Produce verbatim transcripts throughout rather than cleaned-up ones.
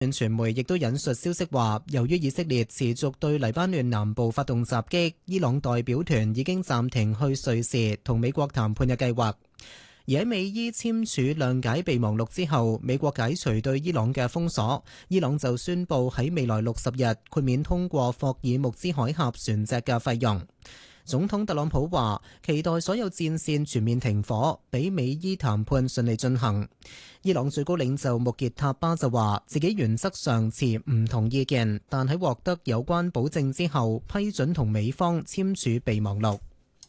傳媒亦都引述消息話，由於以色列持續對黎巴嫩南部發動襲擊，伊朗代表團已經暫停去瑞士同美國談判嘅計劃。而喺美伊簽署諒解備忘錄之後，美國解除對伊朗嘅封鎖，伊朗就宣布喺未來六十日豁免通過霍爾木茲海峽船隻嘅費用。總統特朗普話期待所有戰線全面停火，俾美伊談判順利進行。伊朗最高領袖穆傑塔巴就話自己原則上持唔同意見，但喺獲得有關保證之後，批准同美方簽署備忘錄。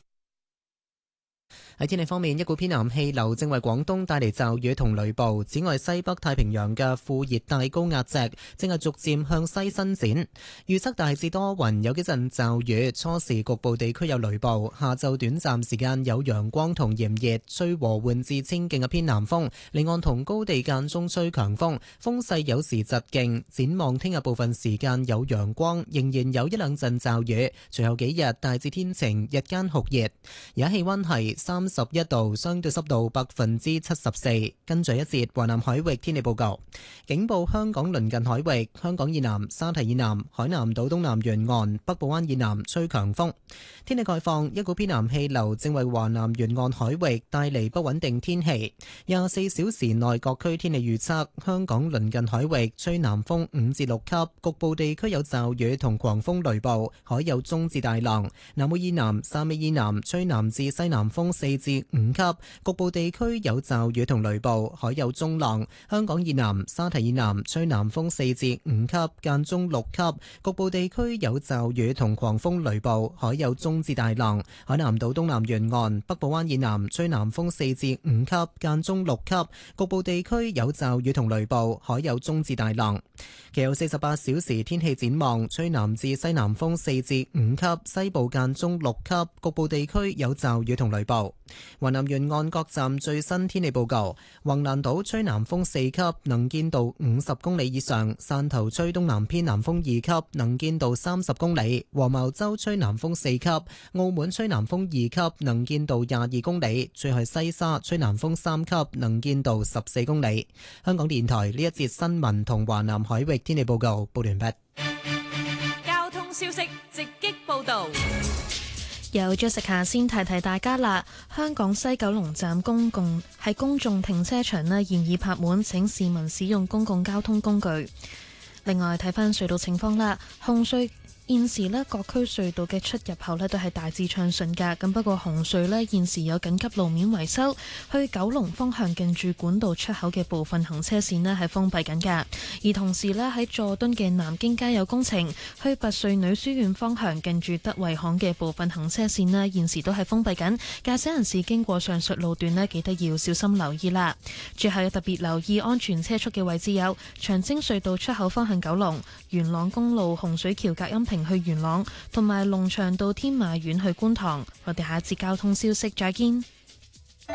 喺天氣方面，一股偏南氣流正為廣東帶嚟驟雨同雷暴。此外，西北太平洋嘅副熱帶高壓脊正係逐漸向西伸展。預測大致多雲，有幾陣驟雨，初時局部地區有雷暴。下晝短暫時間有陽光同炎熱，吹和緩至清勁嘅偏南風。離岸同高地間中吹強風，風勢有時疾勁。展望聽日部分時間有陽光，仍然有一兩陣驟雨。隨後幾日大致天晴，日間酷熱。而家氣溫係三十一度，相對濕度百分之七十四。跟住一節華南海域天氣報告，警報香港鄰近海域、香港以南、沙堤以南、海南島東南沿岸、北部灣以南吹強風。天氣概況，一股偏南氣流正為華南沿岸海域帶嚟不穩定天氣。廿四小時內各區天氣預測：香港鄰近海域吹南風五至六級，局部地區有驟雨同狂風雷暴，海有中至大浪。南澳以南、汕尾以南吹南至西南風四至五級，局部地區有驟雨同雷暴，海有中浪。香港以南、沙堤以南吹南風四至五級，間中六級，局部地區有驟雨同狂風雷暴，海有中至大浪。海南島東南沿岸、北部灣以南吹南風四至五級，間中六級，局部地區有驟雨同雷暴，海有中至大浪。其後四十八小時天氣展望，吹南至西南風四至五級，西部間中六級，局部地區有驟雨同雷暴。華南沿岸各站最新天氣報告：橫瀾島吹南風四級，能見度五十公里以上；汕頭吹東南偏南風二級，能見度三十公里；黃茅洲吹南風四級；澳門吹南風二級，能見度廿二公里；最後西沙吹南風三級，能見度十四公里。香港電台呢一節新聞同華南海域天氣報告報完畢。 交通消息直擊報道。 有 Jessica 先提提大家啦，香港西九龍站公共係公眾停車場呢現已泊滿，請市民使用公共交通工具。另外睇返隧道情況啦，紅隧現時呢各區隧道嘅出入口呢都係大致暢順㗎，咁不過紅隧呢現時有緊急路面維修，去九龍方向近住管道出口嘅部分行車線呢係封閉緊㗎，而同時呢喺佐敦嘅南京街有工程，去拔萃女書院方向近住德惠巷嘅部分行車線呢現時都係封閉緊，駕駛人士經過上述路段呢記得要小心留意啦。最後要特別留意安全車速嘅位置有長青隧道出口方向九龍、元朗公路洪水橋隔音屏去元朗，同埋龍翔道天馬苑去觀塘。我哋下一節交通消息再見。